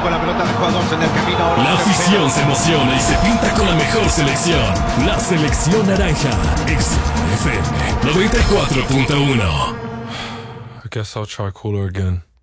con la pelota de jugadores en el camino. Ahora La afición se emociona y se pinta con la mejor selección. La selección naranja. XFM 94.1. I guess I'll try cooler again.